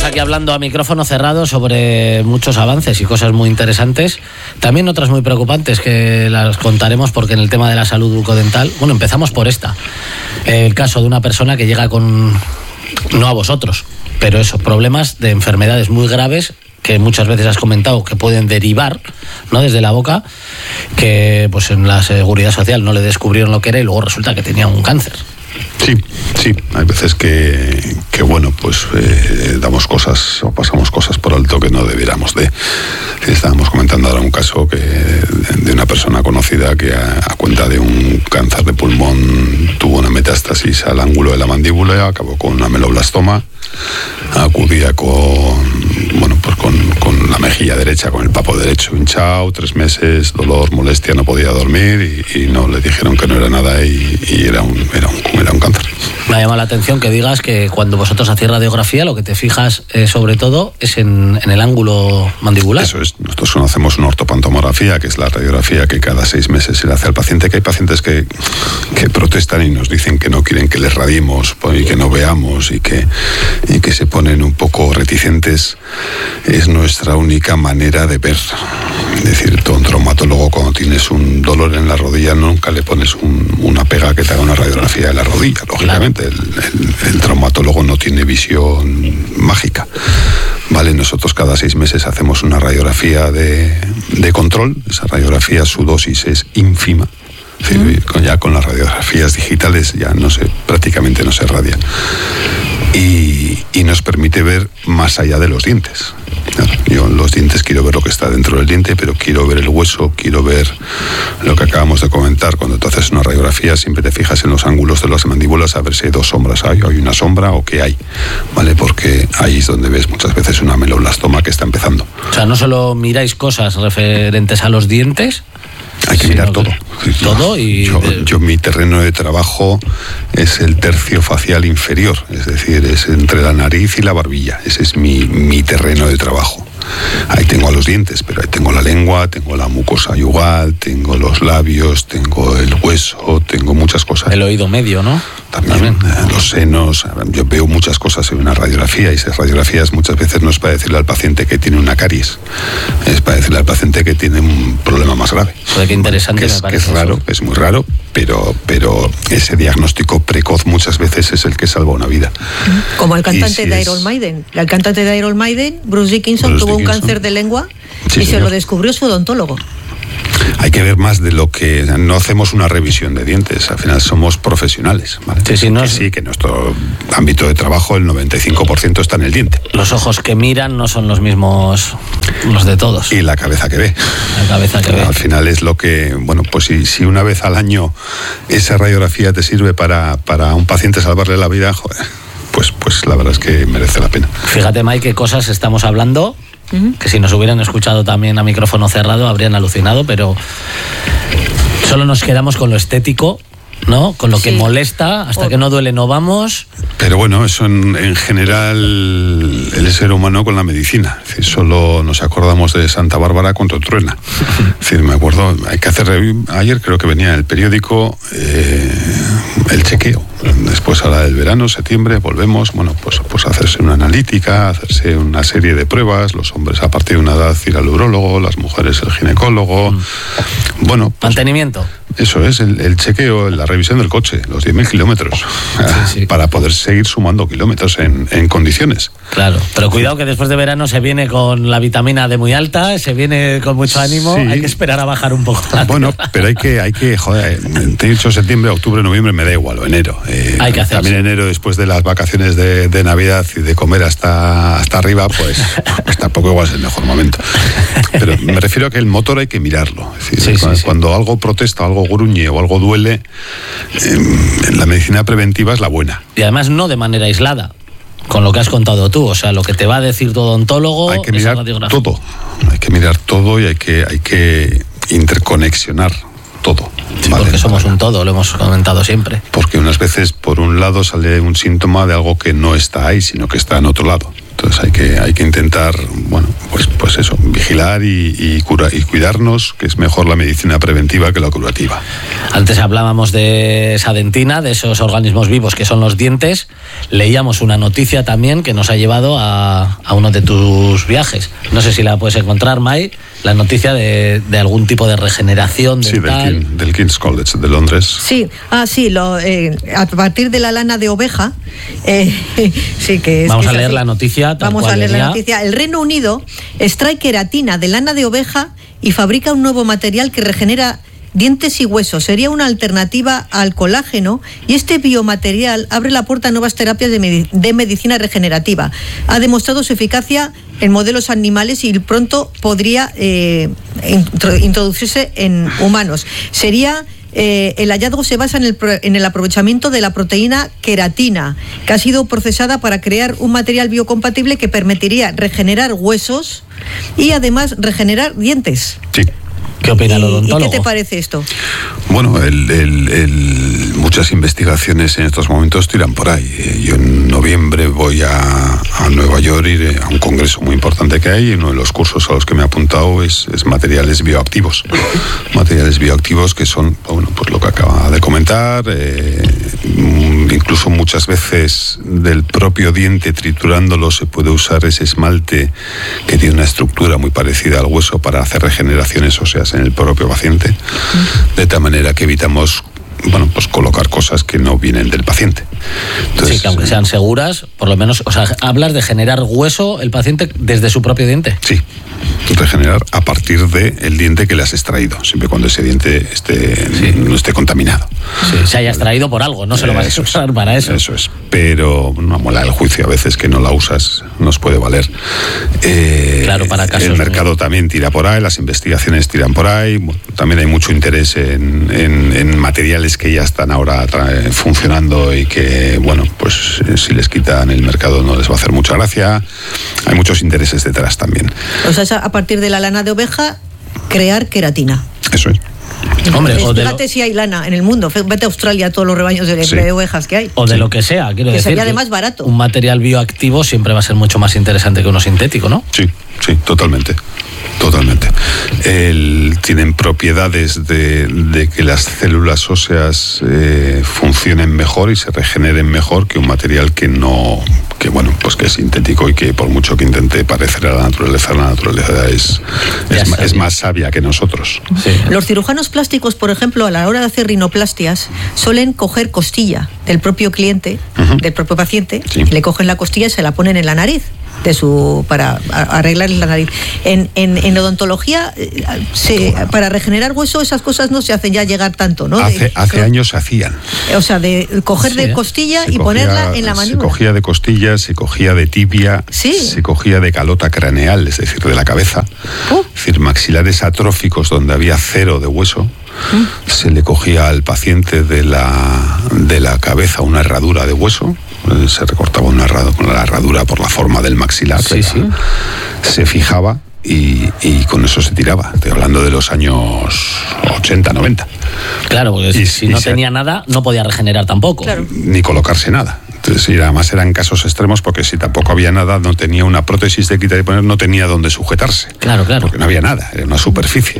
aquí hablando a micrófono cerrado sobre muchos avances y cosas muy interesantes, también otras muy preocupantes que las contaremos, porque en el tema de la salud bucodental, bueno, empezamos por esta, el caso de una persona que llega con, no a vosotros, pero eso, problemas de enfermedades muy graves que muchas veces has comentado que pueden derivar, ¿no?, desde la boca, que pues en la Seguridad Social no le descubrieron lo que era y luego resulta que tenía un cáncer. Sí, hay veces que bueno, pues damos cosas o pasamos cosas por alto que no debiéramos de. Estábamos comentando ahora un caso de una persona conocida que a cuenta de un cáncer de pulmón tuvo una metástasis al ángulo de la mandíbula, acabó con una ameloblastoma, acudía con la mejilla derecha, con el papo derecho hinchado, 3 meses, dolor, molestia, no podía dormir y no le dijeron que no era nada y era un cáncer. Me ha llamado la atención que digas que cuando vosotros hacéis radiografía lo que te fijas sobre todo es en el ángulo mandibular. Eso es, nosotros conocemos una ortopantomografía, que es la radiografía que cada 6 meses se le hace al paciente, que hay pacientes que protestan y nos dicen que no quieren que les radiemos y que no veamos y que se ponen un poco reticentes. Es nuestra única manera de ver. Es decir, tú, un traumatólogo, cuando tienes un dolor en la rodilla, nunca le pones una pega que te haga una radiografía de la rodilla. Lógicamente, el traumatólogo no tiene visión mágica. Vale, nosotros cada 6 meses hacemos una radiografía de control. Esa radiografía, su dosis es ínfima. Es decir, ya con las radiografías digitales ya prácticamente no se radia. Y nos permite ver más allá de los dientes. Yo en los dientes quiero ver lo que está dentro del diente, pero quiero ver el hueso, quiero ver lo que acabamos de comentar. Cuando tú haces una radiografía siempre te fijas en los ángulos de las mandíbulas a ver si hay 2 sombras, hay una sombra o qué hay, ¿vale? Porque ahí es donde ves muchas veces una ameloblastoma que está empezando. O sea, no solo miráis cosas referentes a los dientes, hay que mirar todo. Todo y... Yo mi terreno de trabajo es el tercio facial inferior, es decir, es entre la nariz y la barbilla. Ese es mi terreno de trabajo. Ahí tengo a los dientes, pero ahí tengo la lengua, tengo la mucosa yugal, tengo los labios, tengo el hueso, tengo muchas cosas. El oído medio, ¿no? También. Los senos. Yo veo muchas cosas en una radiografía, y esas radiografías muchas veces no es para decirle al paciente que tiene una caries, es para decirle al paciente que tiene un problema más grave. Joder, qué interesante. Que es raro, es muy raro, pero ese diagnóstico precoz muchas veces es el que salva una vida. Como el cantante de Iron Maiden. El cantante de Iron Maiden, Bruce Dickinson, tuvo un cáncer de lengua y se lo descubrió su odontólogo. Hay que ver más de lo que... No hacemos una revisión de dientes, al final somos profesionales, ¿vale? Que nuestro ámbito de trabajo, el 95% está en el diente. Los ojos que miran no son los mismos los de todos. Y la cabeza que ve. La cabeza que ve. Al final es lo que... Bueno, pues si una vez al año esa radiografía te sirve para un paciente salvarle la vida, joder, pues la verdad es que merece la pena. Fíjate, Mike, qué cosas estamos hablando... que si nos hubieran escuchado también a micrófono cerrado habrían alucinado, pero solo nos quedamos con lo estético, ¿no? Con lo que molesta, hasta que no duele no vamos. Pero bueno, eso en general el ser humano con la medicina. Es decir, solo nos acordamos de Santa Bárbara cuando truena. Es decir, me acuerdo, hay que hacer... Ayer creo que venía en el periódico el chequeo. Después, ahora del verano, septiembre, volvemos, pues hacerse una analítica, hacerse una serie de pruebas, los hombres a partir de una edad ir al urólogo, las mujeres el ginecólogo. Bueno, pues, mantenimiento. Eso es, el chequeo, la revisión del coche, los 10.000 kilómetros, para poder seguir sumando kilómetros en condiciones. Claro, pero cuidado que después de verano se viene con la vitamina D muy alta, se viene con mucho ánimo, hay que esperar a bajar un poco. Bueno, pero hay que, joder, te he dicho septiembre, octubre, noviembre, me da igual, o enero. Hay que hacerlo. También enero, después de las vacaciones de Navidad y de comer hasta arriba, pues tampoco igual es el mejor momento. Pero me refiero a que el motor hay que mirarlo. Es decir, cuando algo protesta, algo gruñe o algo duele, la medicina preventiva es la buena. Y además no de manera aislada, con lo que has contado tú, o sea, lo que te va a decir tu odontólogo. Hay que mirar todo, hay que mirar todo y hay que interconexionar todo. Sí, ¿vale? Porque somos un todo, lo hemos comentado siempre. Porque unas veces por un lado sale un síntoma de algo que no está ahí, sino que está en otro lado. Entonces hay que intentar, bueno, pues eso, vigilar y cuidarnos, que es mejor la medicina preventiva que la curativa. Antes hablábamos de esa dentina, de esos organismos vivos que son los dientes. Leíamos una noticia también que nos ha llevado a uno de tus viajes. No sé si la puedes encontrar, Mai, la noticia de algún tipo de regeneración dental. Sí, del King's College de Londres. Sí, a partir de la lana de oveja, sí que Vamos a leer la noticia. Vamos a leer la noticia. El Reino Unido extrae queratina de lana de oveja y fabrica un nuevo material que regenera dientes y huesos. Sería una alternativa al colágeno y este biomaterial abre la puerta a nuevas terapias de medicina regenerativa. Ha demostrado su eficacia en modelos animales y pronto podría introducirse en humanos. El hallazgo se basa en el aprovechamiento de la proteína queratina, que ha sido procesada para crear un material biocompatible que permitiría regenerar huesos y además regenerar dientes. Sí. ¿Qué opina el odontólogo? ¿Y qué te parece esto? Bueno, muchas investigaciones en estos momentos tiran por ahí. Yo en noviembre voy a Nueva York, iré a un congreso muy importante que hay, y uno de los cursos a los que me he apuntado es materiales bioactivos. Materiales bioactivos que son, bueno, pues lo que acaba de comentar, incluso muchas veces del propio diente, triturándolo, se puede usar ese esmalte que tiene una estructura muy parecida al hueso para hacer regeneraciones óseas en el propio paciente, de tal manera que evitamos, bueno, pues colocar cosas que no vienen del paciente. Entonces, sí, que aunque sean seguras, por lo menos, o sea, hablas de generar hueso el paciente desde su propio diente. Sí, regenerar a partir del diente que le has extraído, siempre cuando ese diente no esté contaminado. Sí, se haya extraído por algo, no se lo vas a usar para eso. Eso es, pero una muela del juicio a veces que no la usas nos puede valer. Claro, para casos. El mercado también tira por ahí, las investigaciones tiran por ahí, bueno, también hay mucho interés en materiales que ya están ahora funcionando y que, bueno, pues si les quitan el mercado no les va a hacer mucha gracia. Hay muchos intereses detrás también. O sea, a partir de la lana de oveja, crear queratina. Eso es. Hombre, fíjate si hay lana en el mundo. Vete a Australia, todos los rebaños de ovejas que hay. O de lo que sea, quiero decir. Sería además barato. Un material bioactivo siempre va a ser mucho más interesante que uno sintético, ¿no? Sí, totalmente. Tienen propiedades de que las células óseas funcionen mejor y se regeneren mejor que un material que es sintético y que por mucho que intente parecer a la naturaleza es más sabia que nosotros. Sí. Los cirujanos plásticos, por ejemplo, a la hora de hacer rinoplastias, suelen coger costilla del propio cliente, del propio paciente, le cogen la costilla y se la ponen en la nariz para arreglar la nariz. En odontología, para regenerar hueso, esas cosas no se hacen ya llegar tanto, ¿no? Hace años se hacían. O sea, de coger de costilla y ponerla en la mandíbula. Se cogía de costilla, se cogía de tibia, se cogía de calota craneal, es decir, de la cabeza. Es decir, maxilares atróficos donde había cero de hueso. Se le cogía al paciente de la cabeza una herradura de hueso, se recortaba con la herradura por la forma del maxilar, se fijaba y con eso se tiraba. Estoy hablando de los años 80, 90. Claro, porque si no tenía nada, no podía regenerar tampoco. Claro. Ni colocarse nada. Entonces, y además eran casos extremos porque si tampoco había nada, no tenía una prótesis de quitar y poner, no tenía dónde sujetarse. Claro. Porque no había nada, era una superficie.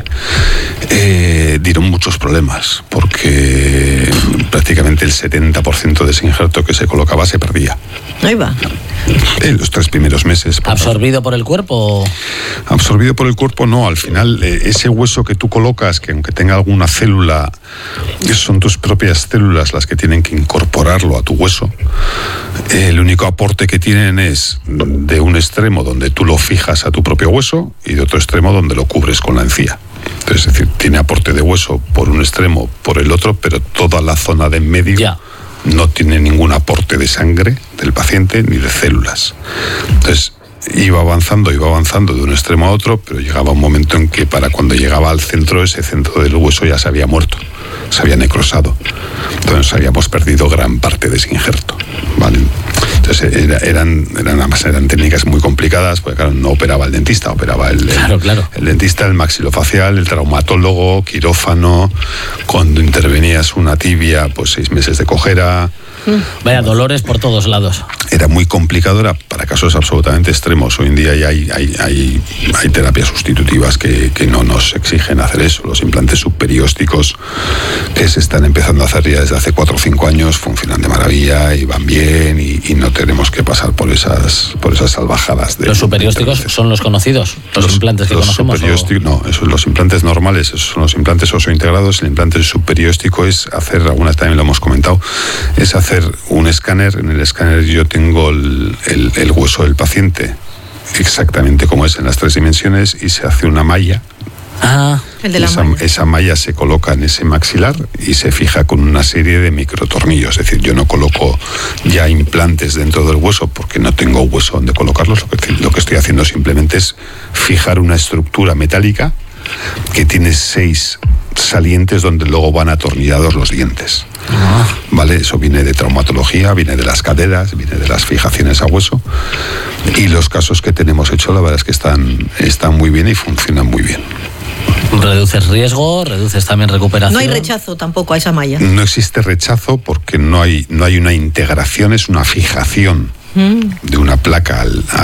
Dieron muchos problemas porque prácticamente el 70% de ese injerto que se colocaba se perdía. Ahí va. En los 3 primeros meses. ¿Absorbido por el cuerpo? Absorbido por el cuerpo no, al final ese hueso que tú colocas, que aunque tenga alguna célula, son tus propias células las que tienen que incorporarlo a tu hueso. El único aporte que tienen es de un extremo donde tú lo fijas a tu propio hueso y de otro extremo donde lo cubres con la encía. Entonces, es decir, tiene aporte de hueso por un extremo, por el otro, pero toda la zona de en medio no tiene ningún aporte de sangre del paciente ni de células. Entonces, iba avanzando de un extremo a otro, pero llegaba un momento en que para cuando llegaba al centro, ese centro del hueso ya se había muerto, se había necrosado. Entonces habíamos perdido gran parte de ese injerto, ¿vale? Entonces eran técnicas muy complicadas, porque claro, no operaba el dentista, operaba el dentista, el maxilofacial, el traumatólogo, quirófano. Cuando intervenías una tibia, pues 6 meses de cojera. Vaya dolores por todos lados. era muy complicado, era para casos absolutamente extremos. Hoy en día ya hay terapias sustitutivas que no nos exigen hacer eso. Los implantes subperiósticos que se están empezando a hacer ya desde hace 4 o 5 años funcionan de maravilla y van bien y no tenemos que pasar por esas salvajadas. ¿Los subperiósticos son los conocidos? ¿Los implantes que conocemos? No, esos son los implantes normales, esos son los implantes osointegrados. El implante subperióstico es hacer, algunas también lo hemos comentado, es hacer un escáner. En el escáner yo tengo el hueso del paciente exactamente como es en las 3 dimensiones y se hace una malla. El de la malla. Esa malla se coloca en ese maxilar y se fija con una serie de microtornillos. Es decir, yo no coloco ya implantes dentro del hueso porque no tengo hueso donde colocarlos. Lo que estoy haciendo simplemente es fijar una estructura metálica que tiene 6 salientes donde luego van atornillados los dientes. ¿Vale? Eso viene de traumatología, viene de las caderas, viene de las fijaciones a hueso. Y los casos que tenemos hecho, la verdad es que están muy bien y funcionan muy bien. ¿Reduces riesgo? ¿Reduces también recuperación? No hay rechazo tampoco a esa malla. No existe rechazo porque no hay una integración, es una fijación de una placa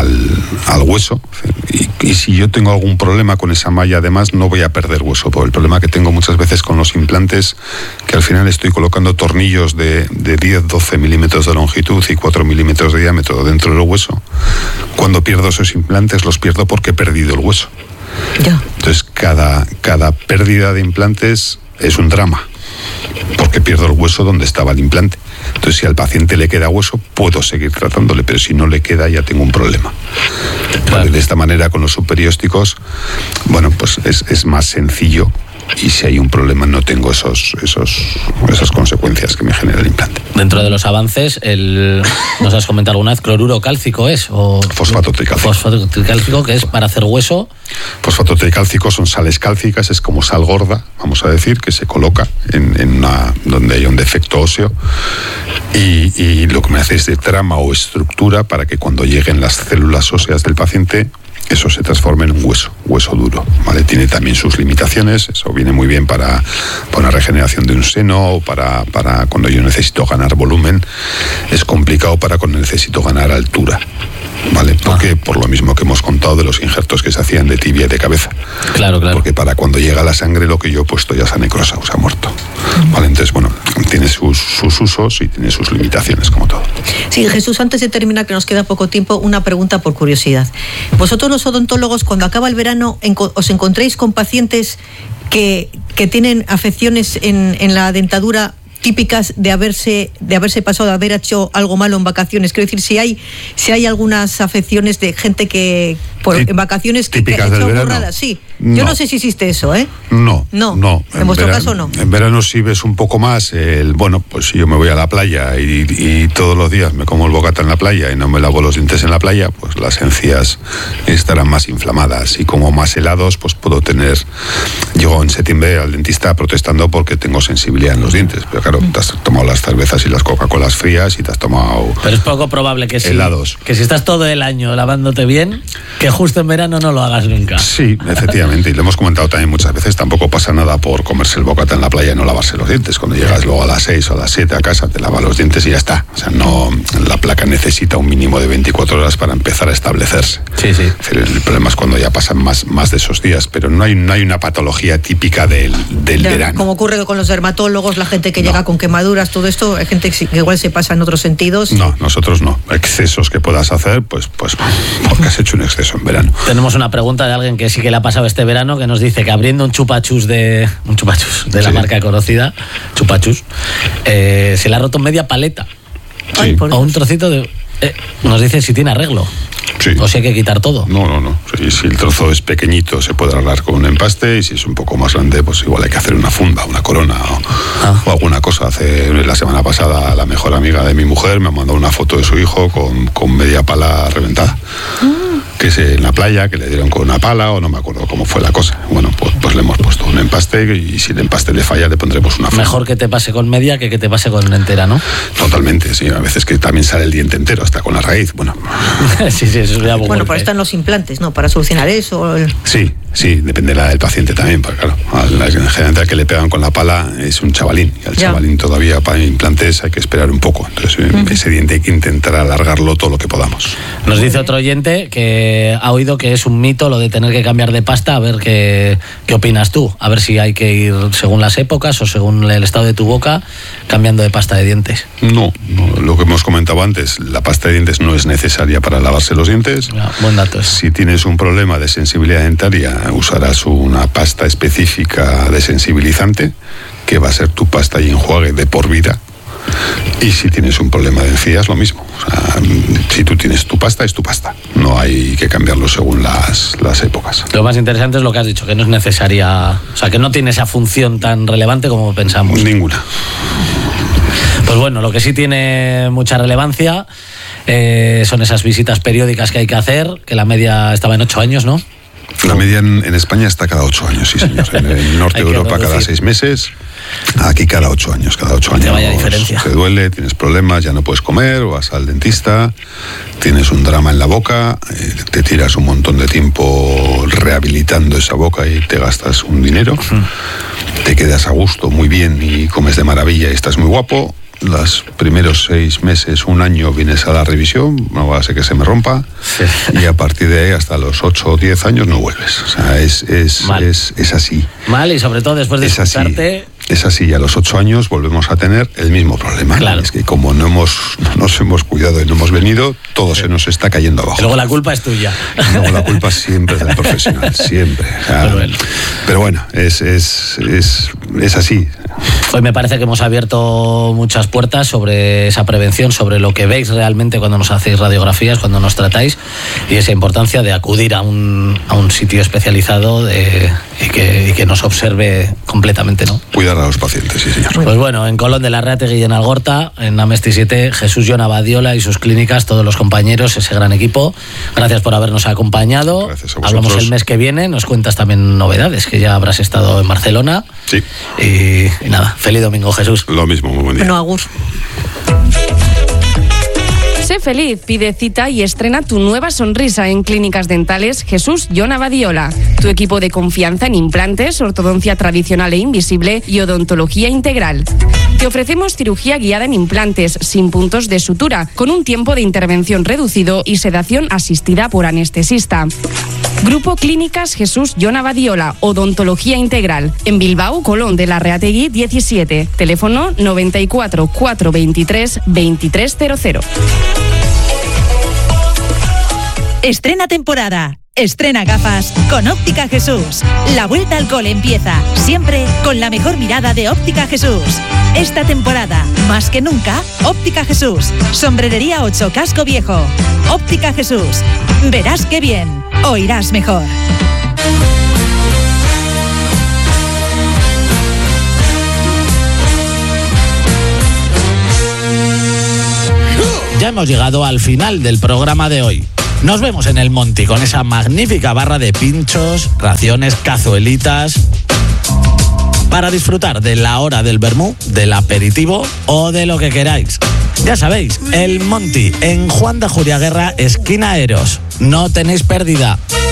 al hueso. Y si yo tengo algún problema con esa malla, además, no voy a perder hueso. Por el problema que tengo muchas veces con los implantes, que al final estoy colocando tornillos de 10-12 milímetros de longitud y 4 milímetros de diámetro dentro del hueso. Cuando pierdo esos implantes, los pierdo porque he perdido el hueso. Ya. Entonces, cada pérdida de implantes es un drama, porque pierdo el hueso donde estaba el implante. Entonces, si al paciente le queda hueso, puedo seguir tratándole, pero si no le queda, ya tengo un problema. Claro. De esta manera, con los subperiósticos, bueno, pues es más sencillo. Y si hay un problema no tengo esas consecuencias que me genera el implante. Dentro de los avances, nos has comentado alguna vez, cloruro cálcico es, o fosfato tricálcico. Fosfato tricálcico, que es para hacer hueso. Fosfato tricálcico son sales cálcicas, es como sal gorda, vamos a decir, que se coloca donde hay un defecto óseo y lo que me hace es de trama o estructura para que cuando lleguen las células óseas del paciente, eso se transforma en un hueso duro, ¿vale? Tiene también sus limitaciones, eso viene muy bien para una regeneración de un seno o para cuando yo necesito ganar volumen. Es complicado para cuando necesito ganar altura, ¿vale? Porque por lo mismo que hemos contado de los injertos que se hacían de tibia y de cabeza. Claro. Porque para cuando llega la sangre lo que yo he puesto ya se ha necrosado, se ha muerto. ¿Vale? Entonces, bueno, tiene sus usos y tiene sus limitaciones, como todo. Sí, Jesús, antes de terminar, que nos queda poco tiempo, una pregunta por curiosidad. Vosotros los odontólogos, cuando acaba el verano, ¿os encontréis con pacientes que tienen afecciones en la dentadura típicas de haberse pasado, de haber hecho algo malo en vacaciones? Quiero decir, si hay algunas afecciones de gente que en vacaciones que ha hecho burradas, sí. No. Yo no sé si existe eso, ¿eh? No. En vuestro caso no. En verano sí ves un poco más pues si yo me voy a la playa y todos los días me como el bocata en la playa y no me lavo los dientes en la playa, pues las encías estarán más inflamadas y como más helados, pues puedo tener. Llego en septiembre al dentista protestando porque tengo sensibilidad en los dientes, pero claro, te has tomado las cervezas y las Coca-Colas frías y te has tomado. Pero es poco probable que helados. Que si estás todo el año lavándote bien, que justo en verano no lo hagas nunca. Sí, efectivamente, y lo hemos comentado también muchas veces, tampoco pasa nada por comerse el bocata en la playa y no lavarse los dientes. Cuando llegas luego a las 6 o a las 7 a casa, te lavas los dientes y ya está. O sea, no, la placa necesita un mínimo de 24 horas para empezar a establecerse. Sí. El problema es cuando ya pasan más de esos días, pero no hay una patología típica del verano. Como ocurre con los dermatólogos, la gente que llega con quemaduras, todo esto, hay gente que igual se pasa en otros sentidos. No, nosotros no. Excesos que puedas hacer, pues porque has hecho un exceso en verano. Tenemos una pregunta de alguien que sí que le ha pasado este verano, que nos dice que abriendo un chupachus de la marca conocida, chupachus, se le ha roto media paleta. Sí. O un trocito de... nos dice si tiene arreglo. Sí. O si hay que quitar todo. No. Si el trozo es pequeñito se puede arreglar con un empaste y si es un poco más grande pues igual hay que hacer una funda, una corona o alguna cosa. La semana pasada la mejor amiga de mi mujer me mandó una foto de su hijo con media pala reventada. Que es en la playa, que le dieron con una pala o no me acuerdo cómo fue la cosa. Bueno, pues le hemos puesto un empaste y si el empaste le falla le pondremos una funda. Mejor que te pase con media que te pase con entera, ¿no? Totalmente, sí. A veces que también sale el diente entero, hasta con la raíz. Bueno, sí, eso es ya bueno, para están los implantes, ¿no? Para solucionar eso. Sí, Sí, dependerá del paciente también, porque claro, en general al que le pegan con la pala es un chavalín, y al chavalín todavía para implantes hay que esperar un poco, entonces ese diente hay que intentar alargarlo todo lo que podamos. Nos dice otro oyente que ha oído que es un mito lo de tener que cambiar de pasta, a ver qué opinas tú, a ver si hay que ir según las épocas o según el estado de tu boca, cambiando de pasta de dientes. No, lo que hemos comentado antes, la pasta de dientes no es necesaria para lavarse los dientes. Buen dato. Si tienes un problema de sensibilidad dentaria, usarás una pasta específica desensibilizante, que va a ser tu pasta y enjuague de por vida. Y si tienes un problema de encías, lo mismo. O sea, si tú tienes tu pasta, es tu pasta. No hay que cambiarlo según las épocas. Lo más interesante es lo que has dicho, que no es necesaria, o sea, que no tiene esa función tan relevante como pensamos. Ninguna. Pues bueno, lo que sí tiene mucha relevancia son esas visitas periódicas que hay que hacer, que la media estaba en 8 años, ¿no? La media en España está cada 8 años, sí señor. En el norte de Europa cada 6 meses, aquí cada 8 años. Cada 8 años vaya diferencia. Te duele, tienes problemas, ya no puedes comer, o vas al dentista, tienes un drama en la boca, te tiras un montón de tiempo rehabilitando esa boca y te gastas un dinero, te quedas a gusto, muy bien, y comes de maravilla y estás muy guapo. Los primeros 6 meses, un año, vienes a la revisión, no va a ser que se me rompa, y a partir de ahí hasta los 8 o 10 años no vuelves. O sea, es así. Mal, y sobre todo después de escucharte... Es así, y a los 8 años volvemos a tener el mismo problema. Claro. Es que como no nos hemos cuidado y no hemos venido, todo se nos está cayendo abajo. Luego la culpa es tuya. Luego la culpa siempre es del profesional, siempre. O sea, pero bueno, es así. Hoy me parece que hemos abierto muchas puertas sobre esa prevención, sobre lo que veis realmente cuando nos hacéis radiografías, cuando nos tratáis, y esa importancia de acudir a un sitio especializado y que nos observe completamente, ¿no? Cuidar a los pacientes, sí señor. Pues bueno, en Colón de la Reategui y en Algorta, en Amesti 7, Jesús Jon Abadiola y sus clínicas, todos los compañeros, ese gran equipo. Gracias por habernos acompañado. Gracias a vosotros. Hablamos el mes que viene, nos cuentas también novedades, que ya habrás estado en Barcelona. Sí. Y nada, feliz domingo, Jesús. Lo mismo, muy buen día. Bueno, agur. Sé feliz, pide cita y estrena tu nueva sonrisa en Clínicas Dentales Jesús Jon Abadiola. Tu equipo de confianza en implantes, ortodoncia tradicional e invisible y odontología integral. Te ofrecemos cirugía guiada en implantes, sin puntos de sutura, con un tiempo de intervención reducido y sedación asistida por anestesista. Grupo Clínicas Jesús Jon Abadiola, odontología integral. En Bilbao, Colón de la Reategui 17. Teléfono 94 423 2300. Estrena temporada. Estrena gafas con Óptica Jesús. La vuelta al cole empieza, siempre con la mejor mirada de Óptica Jesús. Esta temporada, más que nunca, Óptica Jesús. Sombrerería 8, Casco Viejo. Óptica Jesús. Verás qué bien, oirás mejor. Ya hemos llegado al final del programa de hoy. Nos vemos en el Monti con esa magnífica barra de pinchos, raciones, cazuelitas, para disfrutar de la hora del vermú, del aperitivo o de lo que queráis. Ya sabéis, el Monti en Juan de Juriaguerra, esquina Eros. No tenéis pérdida.